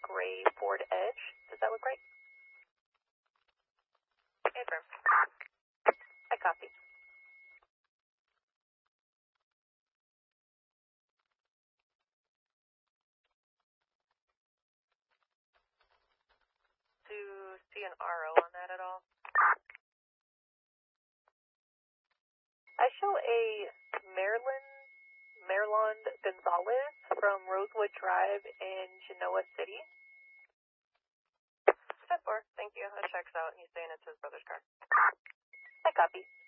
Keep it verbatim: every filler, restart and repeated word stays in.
gray Ford Edge. Does that look right? Confirm. I copy. Do you see an R O on that at all? I show a Maryland, Maryland Gonzalez from Rosewood Drive in Genoa City. ten four, thank you. That checks out. He's saying it's his brother's car. I copy.